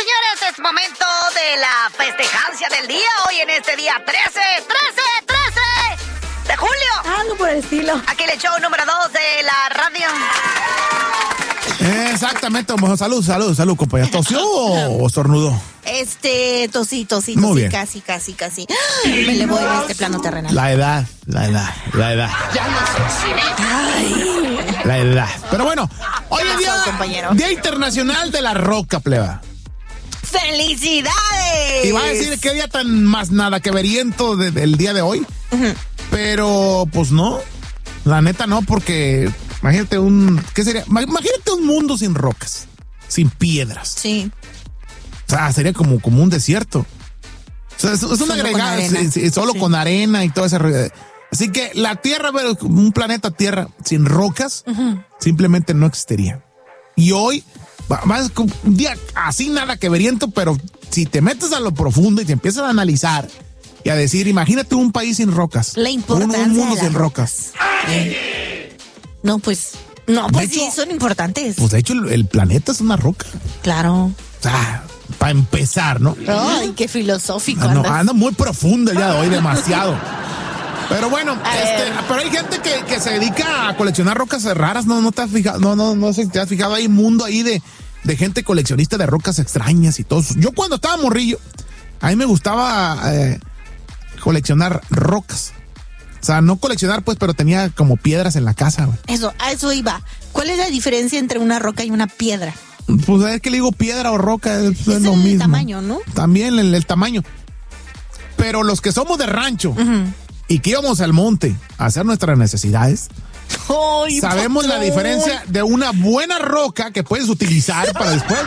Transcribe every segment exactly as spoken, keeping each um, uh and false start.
señores, es momento de la festejancia del día. Hoy en este día trece, trece, trece de julio. Algo por el estilo. Aquí el show número dos de la radio. Exactamente, salud, salud, salud, compañera. ¿Tosió o estornudó? Este, tosí, tosí, Muy tosí, bien. casi, casi, casi. Me le voy a este plano terrenal. La edad, la edad, la edad. Ya no sé si... La edad. Pero bueno, hoy es día, compañero? día Internacional de la Roca, pleba. ¡Felicidades! Y va a decir qué día tan más nada que veriento de, del día de hoy. Uh-huh. Pero, pues no. La neta no, porque imagínate un... ¿Qué sería? Imagínate un mundo sin rocas, sin piedras. Sí. O sea, sería como, como un desierto. O sea, es, es un agregado, sí, sí, solo sí. con arena y todo eso. Así que la Tierra, un planeta Tierra sin rocas, uh-huh. simplemente no existiría. Y hoy, va, va, un día así nada que veriento, pero si te metes a lo profundo y te empiezas a analizar y a decir, imagínate un país sin rocas. La importancia un, un mundo de sin rocas. rocas. ¿Eh? No, pues, no, pues hecho, sí, son importantes. Pues de hecho el, el planeta es una roca. Claro. O sea, para empezar, ¿no? Ay, qué filosófico. No, anda muy profundo el día de hoy, demasiado. Pero bueno, este, pero hay gente que, que se dedica a coleccionar rocas raras, no, no te has fijado, no, no, no sé si te has fijado, hay un mundo ahí de, de gente coleccionista de rocas extrañas y todo eso. Yo cuando estaba morrillo, a mí me gustaba eh, coleccionar rocas. O sea, no coleccionar pues, pero tenía como piedras en la casa, güey. Eso, a eso iba. ¿Cuál es la diferencia entre una roca y una piedra? Pues es que le digo piedra o roca, es, es, es lo el mismo. Tamaño, ¿no? También el, el tamaño. Pero los que somos de rancho, uh-huh. y que íbamos al monte a hacer nuestras necesidades, ¡ay, sabemos patrón! La diferencia de una buena roca que puedes utilizar para después.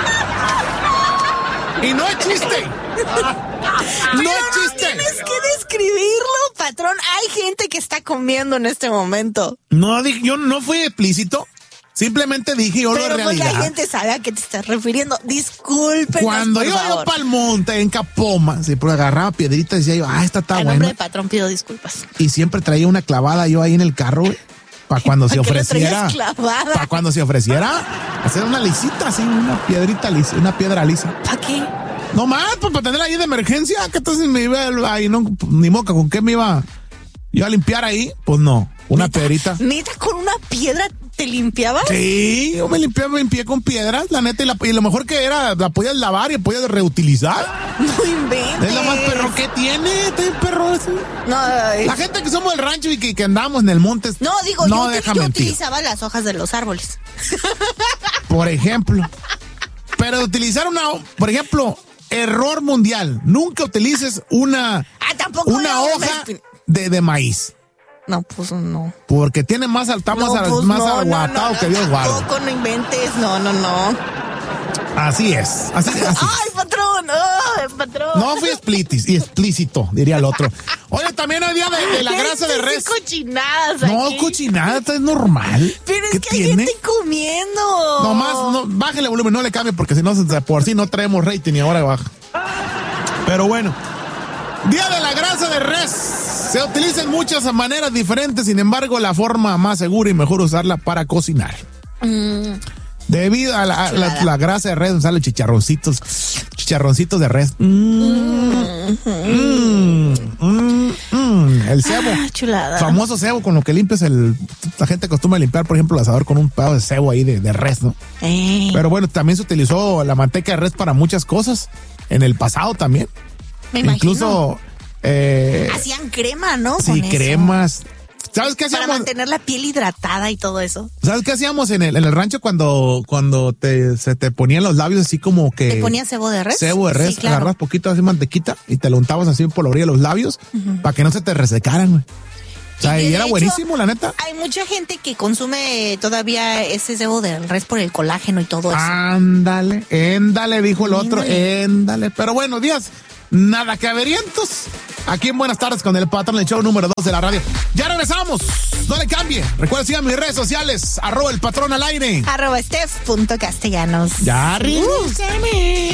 Y no es chiste. No Pero es chiste. No tienes que describirlo, patrón. Hay gente que está comiendo en este momento. No, yo no fui explícito. Simplemente dije yo Pero la realidad. Pero la gente sabe a qué te estás refiriendo. Disculpen. Cuando por iba favor. yo para el monte, en Capoma, sí, pues agarraba piedritas y decía yo, ah, esta está buena. En nombre de patrón pido disculpas. Y siempre traía una clavada yo ahí en el carro, güey. Para cuando se ofreciera. Para cuando se ofreciera hacer una lisita, así, una piedrita lisa, una piedra lisa. ¿Para qué? No más, pues para tenerla ahí de emergencia. ¿Qué tal si me iba ahí? No, ni moca, ¿con qué me iba yo a limpiar ahí? Pues no, una ¿Neta? piedrita. ¿Neta con una piedra te limpiabas? Sí, yo me limpiaba, me limpié con piedras, la neta, y, la, y lo mejor que era, la podías lavar y podías reutilizar. No inventes. Es lo más perro que tiene, este perro ese. No, es... La gente que somos del rancho y que, que andamos en el monte. No, digo, no yo, deja yo mentir. utilizaba las hojas de los árboles. Por ejemplo. Pero utilizar una, por ejemplo, error mundial. Nunca utilices una, ah, tampoco una hoja de, de maíz. No, pues no. Porque tiene más, está más, no, pues más no, aguatado no, no, que Dios guarde. Tampoco no inventes, no, no, no. Así es, así, así. ¡Ay, patrón! ¡Ay, patrón! No fui explícito, y explícito, diría el otro. Oye, también hoy día de, de la grasa de res. cochinadas No, aquí. cochinada, esto es normal. Pero ¿Qué es que tiene? hay gente comiendo. Nomás, no, bájale volumen, no le cambie, porque si no, por si no traemos rating y ahora baja. Pero bueno, día de la grasa de res. Se utiliza en muchas maneras diferentes, sin embargo, la forma más segura y mejor usarla para cocinar. Mm. Debido a la, a la, la grasa de res, donde salen chicharroncitos, chicharroncitos de res. Mm. Mm. Mm. Mm. El cebo. Ah, chulada. Famoso cebo con lo que limpias el... La gente acostumbra a limpiar, por ejemplo, el asador con un pedazo de cebo ahí de, de res, ¿no? Eh. Pero bueno, también se utilizó la manteca de res para muchas cosas. En el pasado también. Me Incluso... imagino. Eh, hacían crema, ¿no? Sí, con cremas. ¿Sabes qué hacíamos? Para mantener la piel hidratada y todo eso. ¿Sabes qué hacíamos en el, en el rancho cuando, cuando te, se te ponían los labios así como que... ¿Te ponías cebo de res? Cebo de res, sí, claro. Agarras poquito así mantequita y te lo untabas así por la orilla de los labios uh-huh. para que no se te resecaran, güey. O sea, y, y era hecho, buenísimo, la neta. Hay mucha gente que consume todavía ese cebo de res por el colágeno y todo eso. Ándale, éndale, dijo el otro, éndale. Pero bueno, días, nada que averientos. Aquí en Buenas Tardes con el patrón, el show número dos de la radio. Ya regresamos, no le cambie. Recuerda, sigan mis redes sociales, arroba el patrón al aire. Arroba Steph punto castellanos. Ya regresame.